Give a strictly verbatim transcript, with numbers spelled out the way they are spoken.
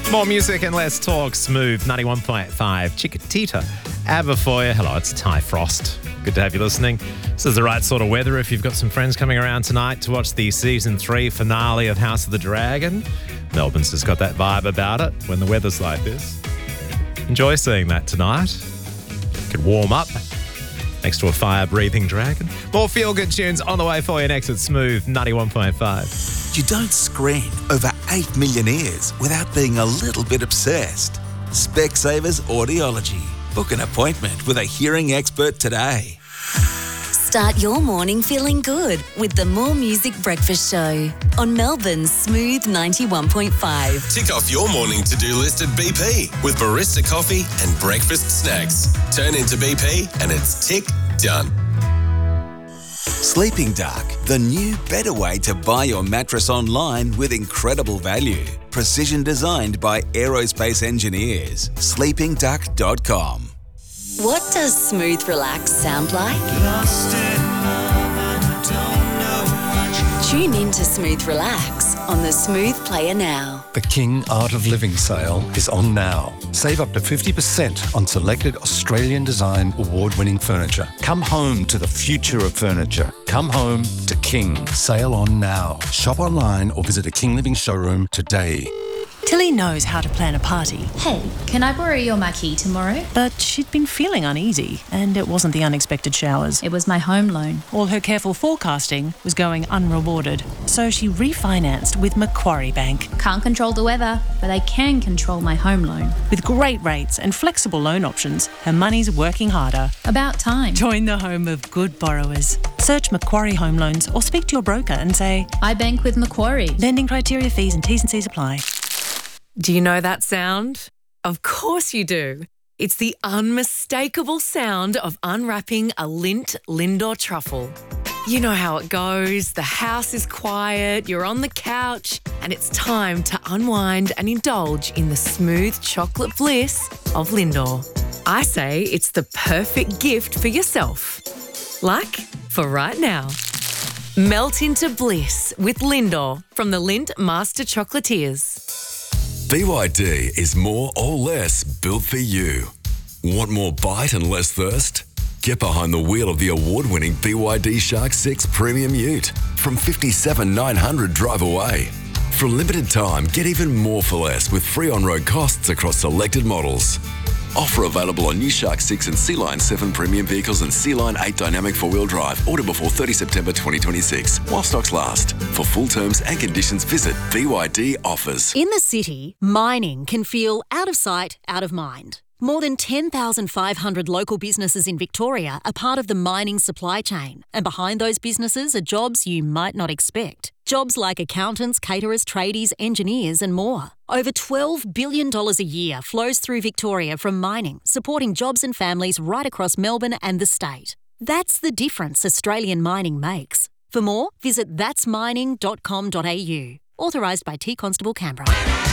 More music and less talk. Smooth ninety-one point five. Chiquitita. ABBA for you. Hello, it's Ty Frost. Good to have you listening. This is the right sort of weather if you've got some friends coming around tonight to watch the season three finale of House of the Dragon. Melbourne's just got that vibe about it when the weather's like this. Enjoy seeing that tonight. You can warm up next to a fire-breathing dragon. More feel-good tunes on the way for you next at Smooth ninety-one point five. You don't screen over eight million ears without being a little bit obsessed. Specsavers Audiology. Book an appointment with a hearing expert today. Start your morning feeling good with the More Music Breakfast Show on Melbourne's Smooth ninety-one point five. Tick off your morning to-do list at B P with barista coffee and breakfast snacks. Turn into B P and it's tick done. Sleeping Duck, the new better way to buy your mattress online with incredible value. Precision designed by aerospace engineers. sleeping duck dot com. What does smooth relax sound like? Tune in to Smooth Relax on the Smooth Player now. The King Art of Living sale is on now. Save up to fifty percent on selected Australian design award-winning furniture. Come home to the future of furniture. Come home to King. Sale on now. Shop online or visit a King Living showroom today. Tilly knows how to plan a party. Hey, can I borrow your marquee tomorrow? But she'd been feeling uneasy, and it wasn't the unexpected showers. It was my home loan. All her careful forecasting was going unrewarded, so she refinanced with Macquarie Bank. Can't control the weather, but I can control my home loan. With great rates and flexible loan options, her money's working harder. About time. Join the home of good borrowers. Search Macquarie Home Loans or speak to your broker and say, I bank with Macquarie. Lending criteria, fees and T's and C's apply. Do you know that sound? Of course you do. It's the unmistakable sound of unwrapping a Lindt Lindor truffle. You know how it goes. The house is quiet, you're on the couch, and it's time to unwind and indulge in the smooth chocolate bliss of Lindor. I say it's the perfect gift for yourself. Like for right now. Melt into bliss with Lindor from the Lindt Master Chocolatiers. B Y D is more or less built for you. Want more bite and less thirst? Get behind the wheel of the award-winning B Y D Shark six Premium Ute from fifty-seven thousand nine hundred drive away. For a limited time, get even more for less with free on-road costs across selected models. Offer available on new Shark six and Sea Line seven premium vehicles and Sea Line eight dynamic four-wheel drive. Order before thirtieth September twenty twenty-six while stocks last. For full terms and conditions, visit B Y D Offers. In the city, mining can feel out of sight, out of mind. More than ten thousand five hundred local businesses in Victoria are part of the mining supply chain, and behind those businesses are jobs you might not expect. Jobs like accountants, caterers, tradies, engineers and more. Over twelve billion dollars a year flows through Victoria from mining, supporting jobs and families right across Melbourne and the state. That's the difference Australian mining makes. For more, visit that's mining dot com dot a u. Authorised by T Constable Canberra.